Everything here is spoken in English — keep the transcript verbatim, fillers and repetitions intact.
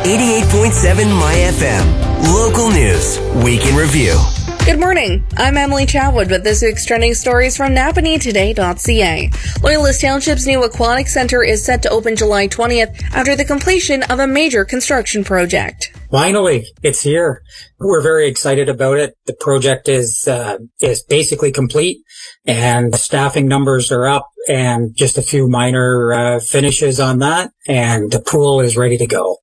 eighty-eight point seven My F M. Local news, week in review. Good morning. I'm Emily Chatwood with this week's trending stories from Napanee Today dot C A. Loyalist Township's new aquatic center is set to open July twentieth after the completion of a major construction project. Finally, it's here. We're very excited about it. The project is uh, is basically complete, and the staffing numbers are up, and just a few minor uh, finishes on that, and the pool is ready to go.